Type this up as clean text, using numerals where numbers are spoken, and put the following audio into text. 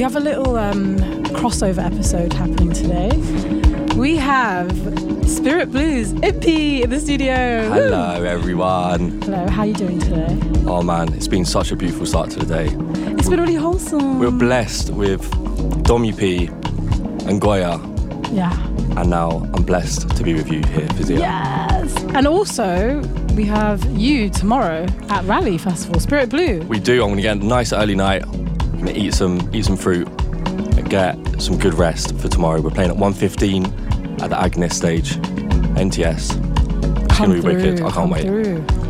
have a little crossover episode happening today. We have Spirit Blues Impy in the studio. Hello everyone. Hello, how are you doing today? Oh man, it's been such a beautiful start to the day. It's been really wholesome. We're blessed with Domi P and Goya. Yeah. And now I'm blessed to be with you here, Physio. Yes. And also, we have you tomorrow at Rally Festival, Spirit Blue. We do. I'm going to get a nice early night. I'm going to eat some fruit and get some good rest for tomorrow. We're playing at 1:15 at the Agnes stage, NTS. It's going to be wicked. I can't wait.